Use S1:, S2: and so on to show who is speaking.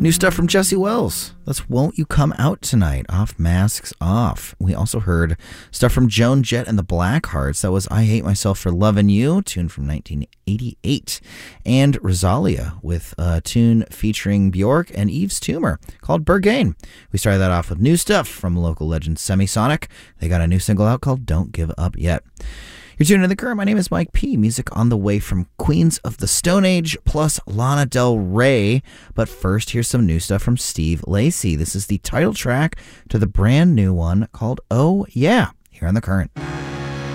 S1: New stuff from Jesse Wells. That's Won't You Come Out Tonight off Masks Off. We also heard stuff from Joan Jett and the Blackhearts. That was I Hate Myself for Lovin' You, tune from 1988. And Rosalia with a tune featuring Bjork and Yves Tumor called Berghain. We started that off with new stuff from local legend Semisonic. They got a new single out called Don't Give Up Yet. You're tuning in to The Current. My name is Mike P. Music on the way from Queens of the Stone Age plus Lana Del Rey. But first, here's some new stuff from Steve Lacy. This is the title track to the brand new one called Oh Yeah, here on The Current.